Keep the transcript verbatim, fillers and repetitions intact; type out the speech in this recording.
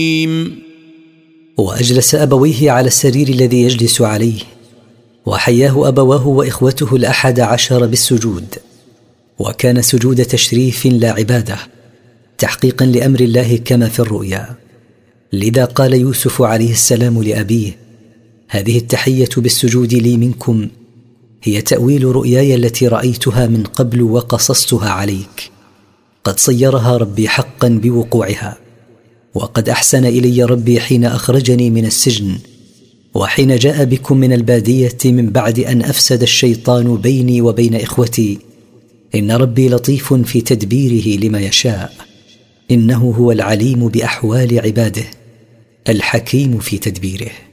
وأجلس أبويه على السرير الذي يجلس عليه، وحياه أبواه وإخوته الأحد عشر بالسجود، وكان سجود تشريف لا عبادة، تحقيقا لأمر الله كما في الرؤيا. لذا قال يوسف عليه السلام لأبيه: هذه التحية بالسجود لي منكم هي تأويل رؤياي التي رأيتها من قبل وقصصتها عليك، قد صيرها ربي حقا بوقوعها، وقد أحسن إلي ربي حين أخرجني من السجن، وحين جاء بكم من البادية من بعد أن أفسد الشيطان بيني وبين إخوتي. إن ربي لطيف في تدبيره لما يشاء، إنه هو العليم بأحوال عباده، الحكيم في تدبيره.